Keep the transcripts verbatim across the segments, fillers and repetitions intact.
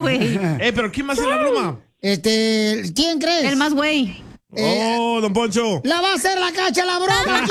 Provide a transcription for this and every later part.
güey. Eh, pero ¿quién más hace la broma? Este, ¿quién crees? El más güey. Eh, oh, don Poncho. La va a hacer la Cacha la broma.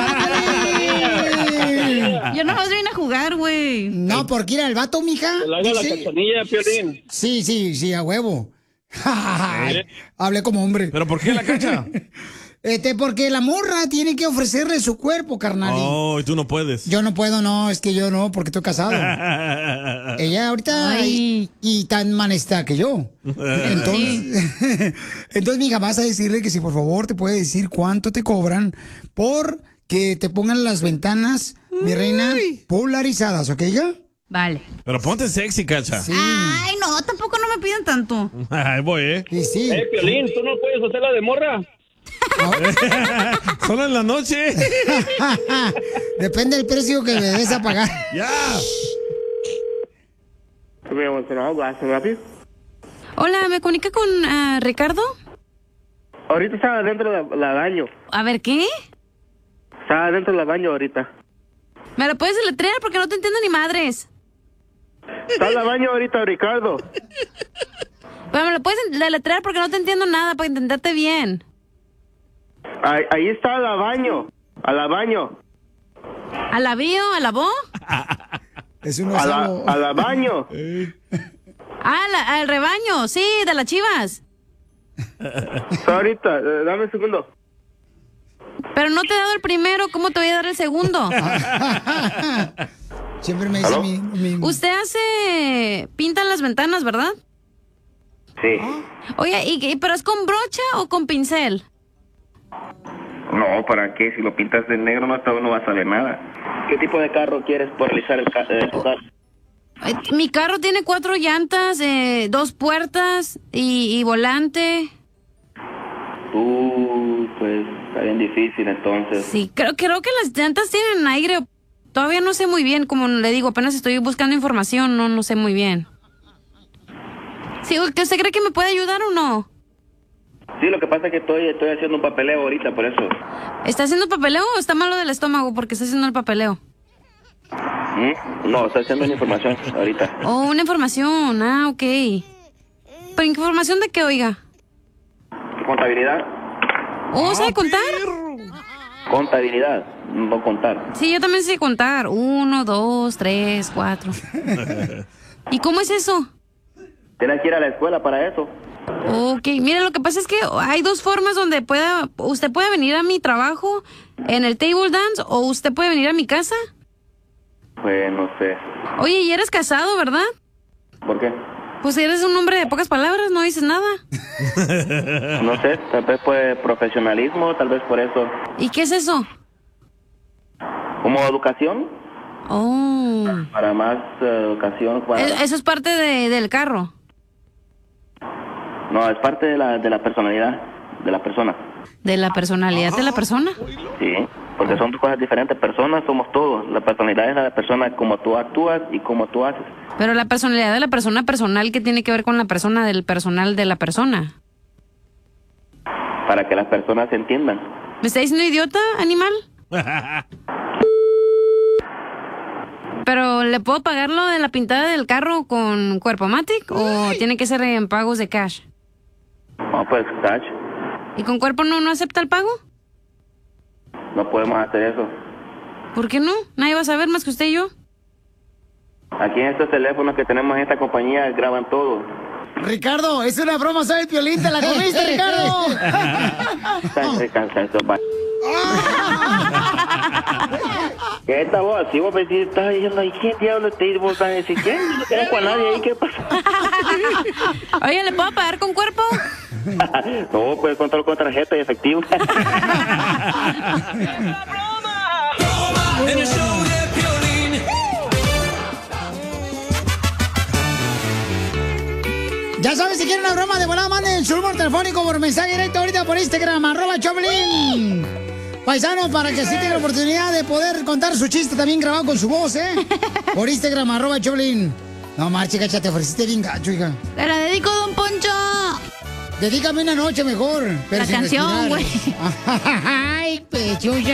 Yo nomás vine a jugar, güey. No, porque era el vato, mija. Que le haga la cachanilla, Piolín. Sí, sí, sí, a huevo. ¿Eh? Hablé como hombre. ¿Pero por qué la Cacha? Este, porque la morra tiene que ofrecerle su cuerpo, carnal. Oh, y tú no puedes. Yo no puedo, no, es que yo no, porque estoy casado. Ella ahorita y, y tan mal está que yo. Entonces, entonces, mija, vas a decirle que si por favor te puede decir cuánto te cobran por que te pongan las ventanas, mi reina, polarizadas, ¿ok, hija? Vale. Pero ponte sexy, Cacha. Sí. Ay, no, tampoco no me piden tanto. Ahí voy, ¿eh? Sí, sí. Eh, Piolín, ¿tú no puedes hacerla de morra? Solo en la noche. Depende del precio que me des a pagar. Ya. Hola, ¿me comunica con uh, Ricardo? Ahorita estaba dentro del la baño. A ver, ¿qué? Estaba dentro del baño ahorita. ¿Me lo puedes deletrear? Porque no te entiendo ni madres. Está en el baño ahorita, Ricardo. Pero me lo puedes deletrear porque no te entiendo nada para entenderte bien. Ahí, ahí está el baño. A la baño. ¿A la bio? ¿A la bo? Es un A la, a la baño. Ah, la- al rebaño, sí, de las chivas. Está ahorita, eh, dame un segundo. Pero no te he dado el primero, ¿cómo te voy a dar el segundo? Siempre me dice ¿Aló? mi, mi- Usted hace... pinta las ventanas, ¿verdad? Sí. Oye, ¿y, y- pero es con brocha o con pincel? No, ¿para qué? Si lo pintas de negro no, no va a saber nada. ¿Qué tipo de carro quieres polarizar el ca eh, tu carro? Eh, Mi carro tiene cuatro llantas, eh, dos puertas y, y volante. Uh, pues está bien difícil entonces. Sí, creo, creo que las llantas tienen aire. Todavía no sé muy bien, como le digo, apenas estoy buscando información, no, no sé muy bien. Sí, ¿que ¿usted cree que me puede ayudar o no? Sí, lo que pasa es que estoy, estoy haciendo un papeleo ahorita, por eso. ¿Está haciendo papeleo o está malo del estómago porque está haciendo el papeleo? ¿Mm? No, estoy haciendo una información ahorita. Oh, una información, ah, ok. ¿Pero información de qué, oiga? ¿Contabilidad? Oh, ¿sabe contar? Contabilidad, no contar. Sí, yo también sé contar. Uno, dos, tres, cuatro. ¿Y cómo es eso? Tienes que ir a la escuela para eso. Ok, mire, lo que pasa es que hay dos formas donde pueda, usted puede venir a mi trabajo en el table dance o usted puede venir a mi casa. Pues no sé. Oye, y eres casado, ¿verdad? ¿Por qué? Pues eres un hombre de pocas palabras, no dices nada. No sé, tal vez por profesionalismo, tal vez por eso. ¿Y qué es eso? ¿Como educación? Oh. Para más eh, educación. Para... E- Eso es parte de, del carro. No, es parte de la, de la personalidad de la persona. ¿De la personalidad de la persona? Sí, porque son dos cosas diferentes. Personas somos todos. La personalidad es la persona como tú actúas y como tú haces. Pero la personalidad de la persona personal, ¿qué tiene que ver con la persona del personal de la persona? Para que las personas se entiendan. ¿Me está diciendo idiota, animal? Pero, ¿le puedo pagar lo de la pintada del carro con Cuerpomatic o tiene que ser en pagos de cash? No, pues, Cash, ¿Y con Cuerpo no, no acepta el pago? no podemos hacer eso. ¿Por qué no? Nadie va a saber más que usted y yo. Aquí en estos teléfonos que tenemos en esta compañía graban todo. Ricardo, es una broma, soy el Piolín, ¿te la comiste, Ricardo? Cansa, cansa, eso, va. ¿Qué esta voz? Si vos me decís, estás diciendo, ¿y quién diablo te dice? Vos estás diciendo, ¿quién? No conozco a nadie ahí, ¿qué pasa? Oye, ¿le puedo pagar con Cuerpo? No, puedes contar con tarjeta y efectivo. En el show de Piolín. Ya sabes, si quieren una broma de volada, manden su número telefónico por mensaje directo ahorita por Instagram, arroba Choplin. Paisanos, para que así tengan la oportunidad de poder contar su chiste también grabado con su voz, ¿eh? Por Instagram, arroba Choplin. No, marche, cacha, te ofreciste bien gacho, hija. Te la dedico, don Poncho. Dedícame una noche mejor. Pero La sin canción, respirar. güey. Ay, pechucha.